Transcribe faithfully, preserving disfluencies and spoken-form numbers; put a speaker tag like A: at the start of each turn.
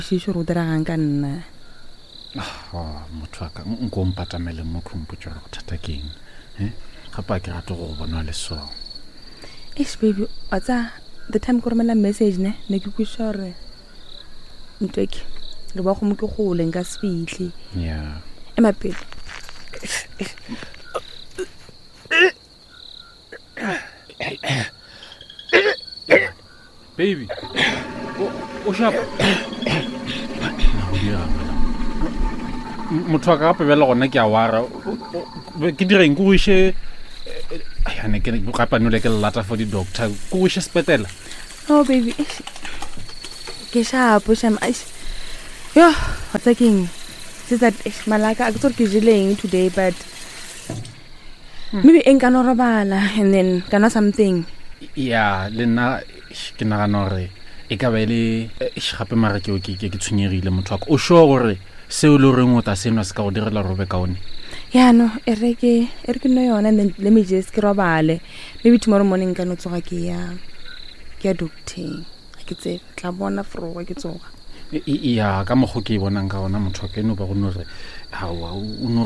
A: Shisho ro diragang ka nna.
B: Ah, motho ka nko mpatamele mo computer go thata keng. Eh? Gapa ke rata go bona le so.
A: Eish baby, atsa the time ko romela message ne ne ke go shore. Ntweke. Le ba go mo ke go le nka sfitlhi.
B: Yeah.
A: Ema pele.
B: Baby. O shap. Motho ka gape bela gona ke a wara. Ke direng go ishe ya ne ke go gapa no le ke lata for the doctor. Go ishe spetela.
A: Oh baby. Ke sharp, sham. Yo, what's taking? Says that malaka I thought ke jileng today but maybe enka no robala and then kana something.
B: Yeah, le nna ke nagana gore e ka ba le gape mara ke ke ke tshwenyegile motho wa o sure gore se o le reng o ta seno se ka go direla robe kaone.
A: Yeah no, e re ke e re ke no yona and then let me just ke robale. Maybe tomorrow morning ka no tsoga ke ya ke ya doctor. Ke tse tla bona fro ke tsoga.
B: Ya ka mo go ke bonang ka ona motho ke no ba go no re ha o